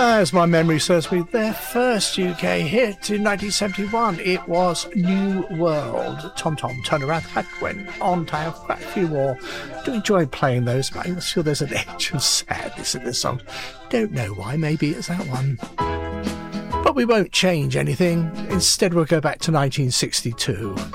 As my memory serves me, their first UK hit in 1971, it was New World. Tom Tom, Turn Around, that went on to have quite a few more. Do enjoy playing those, but I feel there's an edge of sadness in this song. Don't know why, maybe it's that one. But we won't change anything. Instead, we'll go back to 1962.